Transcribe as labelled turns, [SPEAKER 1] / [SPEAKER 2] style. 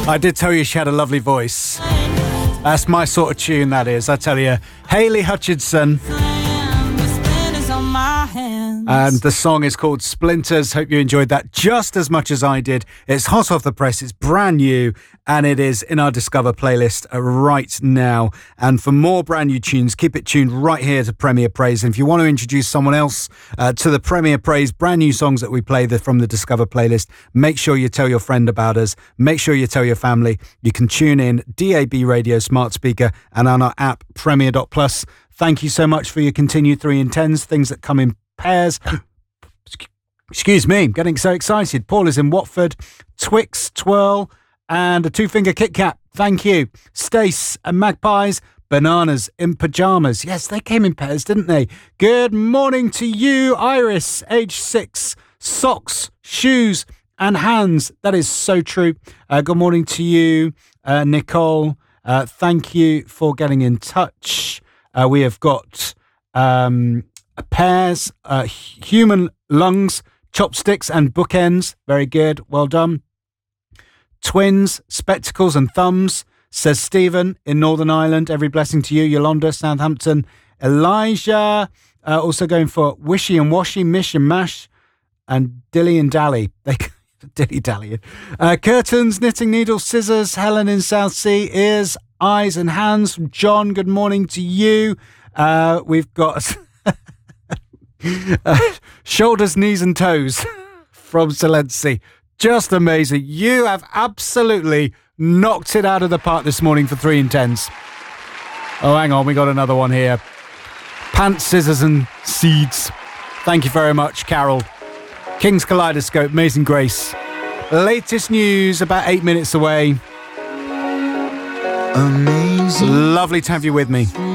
[SPEAKER 1] I did tell you she had a lovely voice. That's my sort of tune, that is. I tell you, Hayley Hutchinson. And the song is called Splinters. Hope you enjoyed that just as much as I did. It's hot off the press, it's brand new, and it is in our Discover playlist right now. And for more brand new tunes, keep it tuned right here to Premier Praise. And if you want to introduce someone else to the Premier Praise brand new songs that we play from the Discover playlist, make sure you tell your friend about us. Make sure you tell your family. You can tune in DAB radio, smart speaker, and on our app Premier.plus. Thank you so much for your continued 3 in 10s, things that come in pairs. Excuse me, I'm getting so excited. Paul is in Watford. Twix, Twirl, and a 2-finger Kit Kat. Thank you. Stace and Magpies, Bananas in Pyjamas. Yes, they came in pairs, didn't they? Good morning to you, Iris, age 6. Socks, shoes, and hands. That is so true. Good morning to you, Nicole. Thank you for getting in touch. We have got pears, human lungs, chopsticks and bookends. Very good. Well done. Twins, spectacles and thumbs, says Stephen in Northern Ireland. Every blessing to you. Yolanda, Southampton. Elijah, also going for wishy and washy, mish and mash, and dilly and dally. Dilly-dally. Curtains, knitting needles, scissors. Helen in Southsea. Ears, eyes and hands from John. Good morning to you. We've got shoulders, knees and toes from Silenzi. Just amazing. You have absolutely knocked it out of the park this morning for 3 in 10s. Oh, hang on. We got another one here. Pants, scissors and seeds. Thank you very much, Carol. King's Kaleidoscope, Amazing Grace. Latest news about 8 minutes away. Amazing. Lovely to have you with me.